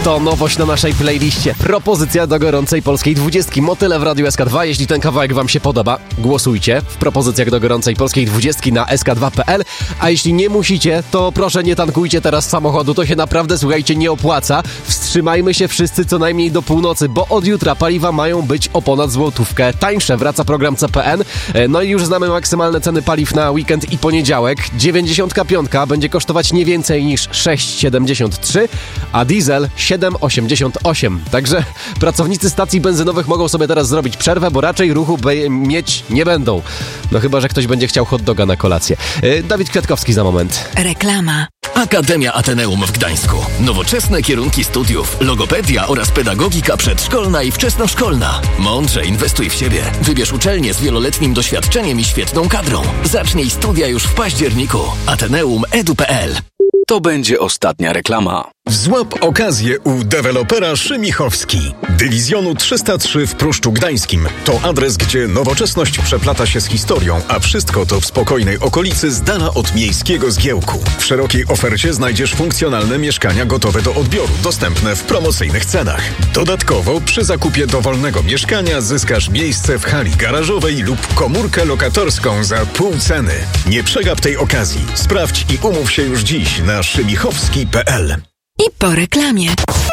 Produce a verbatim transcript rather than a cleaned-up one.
To nowość na naszej playliście. Propozycja do gorącej polskiej dwudziestki. Motyle w Radiu S K dwa. Jeśli ten kawałek wam się podoba, głosujcie w propozycjach do gorącej polskiej dwudziestki na S K dwa kropka P L. A jeśli nie musicie, to proszę nie tankujcie teraz samochodu. To się naprawdę, słuchajcie, nie opłaca. Wstrzymajmy się wszyscy co najmniej do północy, bo od jutra paliwa mają być o ponad złotówkę tańsze. Wraca program C P N. No i już znamy maksymalne ceny paliw na weekend i poniedziałek. dziewięćdziesiątka pięć będzie kosztować nie więcej niż sześć siedemdziesiąt trzy, a diesel siedem osiemdziesiąt osiem. Także pracownicy stacji benzynowych mogą sobie teraz zrobić przerwę, bo raczej ruchu be- mieć nie będą. No chyba że ktoś będzie chciał hot doga na kolację. Yy, Dawid Kwiatkowski za moment. Reklama. Akademia Ateneum w Gdańsku. Nowoczesne kierunki studiów, logopedia oraz pedagogika przedszkolna i wczesnoszkolna. Mądrze inwestuj w siebie. Wybierz uczelnię z wieloletnim doświadczeniem i świetną kadrą. Zacznij studia już w październiku. ateneum kropka edu kropka p l. To będzie ostatnia reklama. Złap okazję u dewelopera Szymichowski. Dywizjonu trzysta trzy w Pruszczu Gdańskim. To adres, gdzie nowoczesność przeplata się z historią, a wszystko to w spokojnej okolicy z dala od miejskiego zgiełku. W szerokiej ofercie znajdziesz funkcjonalne mieszkania gotowe do odbioru, dostępne w promocyjnych cenach. Dodatkowo przy zakupie dowolnego mieszkania zyskasz miejsce w hali garażowej lub komórkę lokatorską za pół ceny. Nie przegap tej okazji. Sprawdź i umów się już dziś na szymichowski kropka p l. I po reklamie.